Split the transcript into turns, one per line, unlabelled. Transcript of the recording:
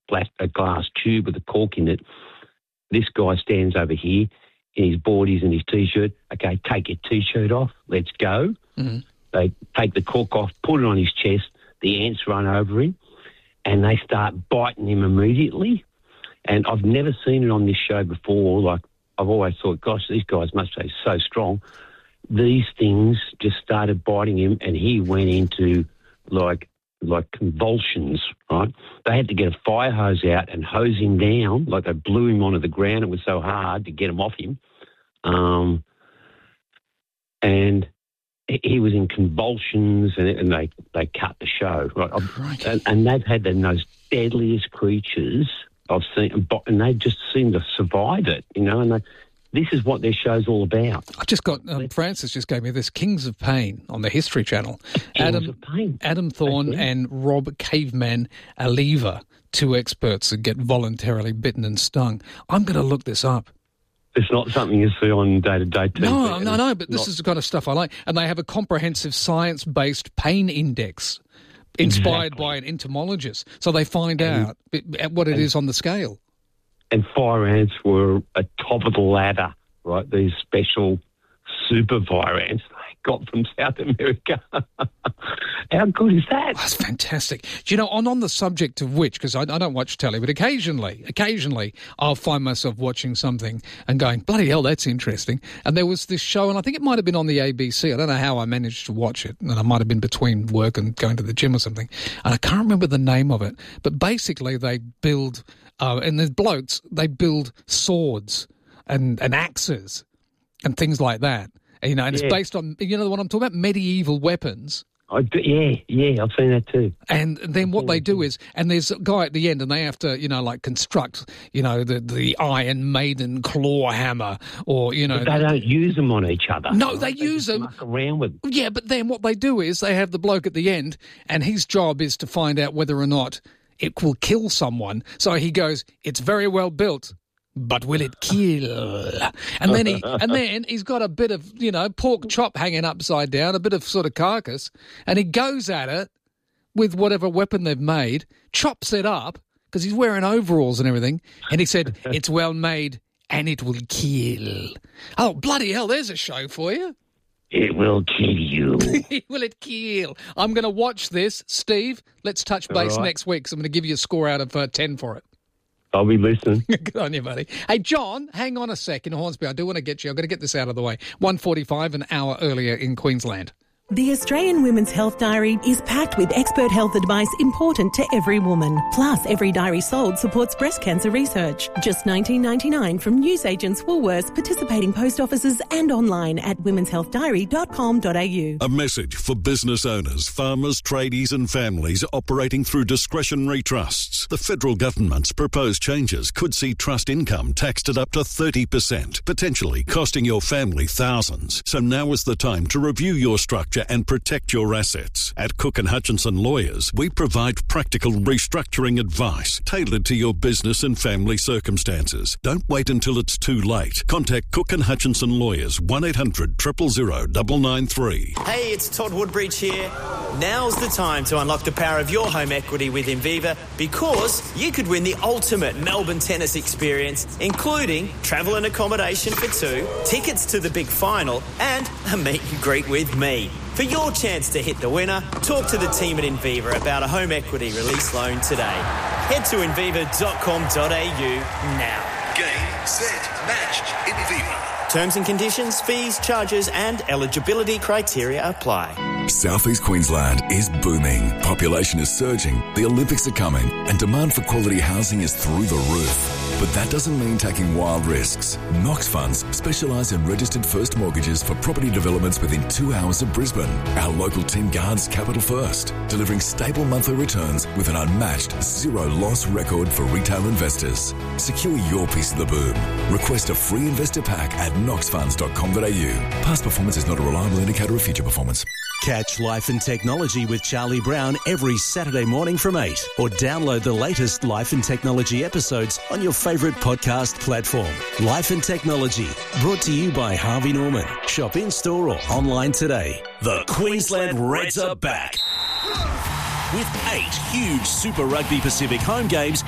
a glass tube with a cork in it. This guy stands over here in his boardies and his T-shirt. Okay, take your T-shirt off. Let's go. Mm-hmm. They take the cork off, put it on his chest. The ants run over him, and they start biting him immediately. And I've never seen it on this show before. Like, I've always thought, gosh, these guys must be so strong. These things just started biting him, and he went into, like convulsions, right? They had to get a fire hose out and hose him down. Like, they blew him onto the ground. It was so hard to get him off him. And he was in convulsions, and they cut the show. Right? And they've had the most deadliest creatures I've seen, and they just seem to survive it, you know, and this is what their show's all about.
I just got, Francis just gave me this, Kings of Pain on the History Channel. Adam Thorne and Rob Caveman Aliva, two experts that get voluntarily bitten and stung. I'm going to look this up.
It's not something you see on day-to-day TV.
No, but this is the kind of stuff I like. And they have a comprehensive science-based pain index inspired by an entomologist. So they find out what it is on the scale.
And fire ants were at top of the ladder, right? These special super fire ants they got from South America. How good is that?
That's fantastic. Do you know, on the subject of which, because I don't watch telly, but occasionally I'll find myself watching something and going, bloody hell, that's interesting. And there was this show, and I think it might have been on the ABC. I don't know how I managed to watch it, and I might have been between work and going to the gym or something. And I can't remember the name of it. But basically they build, and there's blokes, they build swords and axes and things like that. You know, and it's based on, you know what I'm talking about, medieval weapons.
Yeah, I've seen that too.
And then what they do is, and there's a guy at the end, and they have to, you know, like construct, you know, the Iron Maiden claw hammer, or, you know.
But they don't use them on each other.
No, they use them.
Muck around with them.
Yeah, but then what they do is they have the bloke at the end, and his job is to find out whether or not it will kill someone. So he goes, it's very well built, but will it kill? And then he's got a bit of, you know, pork chop hanging upside down, a bit of sort of carcass, and he goes at it with whatever weapon they've made, chops it up, because he's wearing overalls and everything, and he said, it's well made and it will kill. Oh, bloody hell, there's a show for you.
It will kill you.
Will it kill? I'm going to watch this. Steve, let's touch base next week, so I'm going to give you a score out of 10 for it.
I'll be listening.
Good on you, buddy. Hey, John, hang on a sec in Hornsby. I do want to get you. I've got to get this out of the way. 1:45, an hour earlier in Queensland.
The Australian Women's Health Diary is packed with expert health advice important to every woman. Plus, every diary sold supports breast cancer research. Just $19.99 from newsagents, Woolworths, participating post offices and online at womenshealthdiary.com.au.
A message for business owners, farmers, tradies and families operating through discretionary trusts. The federal government's proposed changes could see trust income taxed at up to 30%, potentially costing your family thousands. So now is the time to review your structure and protect your assets. At Cook & Hutchinson Lawyers, we provide practical restructuring advice tailored to your business and family circumstances. Don't wait until it's too late. Contact Cook & Hutchinson Lawyers, 1-800-000-993.
Hey, it's Todd Woodbridge here. Now's the time to unlock the power of your home equity with Inviva, because you could win the ultimate Melbourne tennis experience, including travel and accommodation for two, tickets to the big final, and a meet and greet with me. For your chance to hit the winner, talk to the team at Inviva about a home equity release loan today. Head to inviva.com.au now.
Game, set, match. Inviva.
Terms and conditions, fees, charges and eligibility criteria apply.
Southeast Queensland is booming. Population is surging, the Olympics are coming, and demand for quality housing is through the roof. But that doesn't mean taking wild risks. Knox Funds specialise in registered first mortgages for property developments within 2 hours of Brisbane. Our local team guards capital first, delivering stable monthly returns with an unmatched zero-loss record for retail investors. Secure your piece of the boom. Request a free investor pack at knoxfunds.com.au. Past performance is not a reliable indicator of future performance.
Catch Life and Technology with Charlie Brown every Saturday morning from 8, or download the latest Life and Technology episodes on your favourite podcast platform. Life and Technology, brought to you by Harvey Norman. Shop in-store or online today. The Queensland Reds are back. With 8 huge Super Rugby Pacific home games